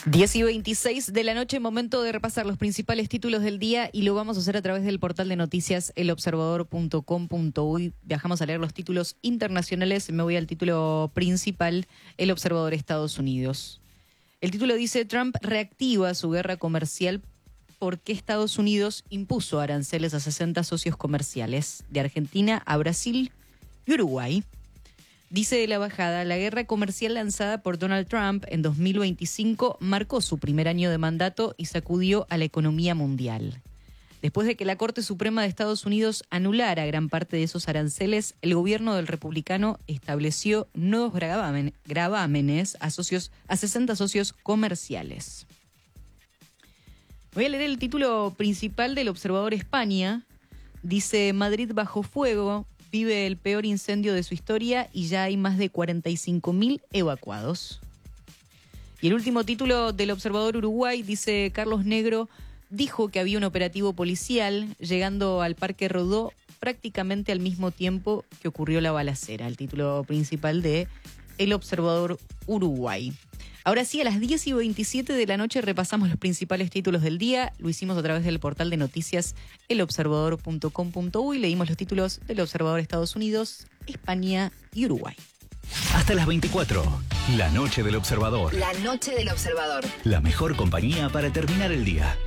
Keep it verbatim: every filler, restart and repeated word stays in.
diez y veintiséis de la noche, momento de repasar los principales títulos del día y lo vamos a hacer a través del portal de noticias el observador punto com punto uy. Viajamos a leer los títulos internacionales, me voy al título principal, El Observador Estados Unidos. El título dice: Trump reactiva su guerra comercial porque Estados Unidos impuso aranceles a sesenta socios comerciales, de Argentina a Brasil y Uruguay. Dice la bajada, la guerra comercial lanzada por Donald Trump en dos mil veinticinco marcó su primer año de mandato y sacudió a la economía mundial. Después de que la Corte Suprema de Estados Unidos anulara gran parte de esos aranceles, el gobierno del republicano estableció nuevos gravamen, gravámenes a, socios, a sesenta socios comerciales. Voy a leer el título principal del Observador España. Dice: Madrid bajo fuego, vive el peor incendio de su historia y ya hay más de cuarenta y cinco mil evacuados. Y el último título del Observador Uruguay dice: Carlos Negro dijo que había un operativo policial llegando al Parque Rodó prácticamente al mismo tiempo que ocurrió la balacera. El título principal de El Observador Uruguay. Ahora sí, a las diez y veintisiete de la noche repasamos los principales títulos del día. Lo hicimos a través del portal de noticias el observador punto com punto uy. Leímos los títulos del Observador Estados Unidos, España y Uruguay. Hasta las veinticuatro, la noche del Observador. La noche del Observador. La mejor compañía para terminar el día.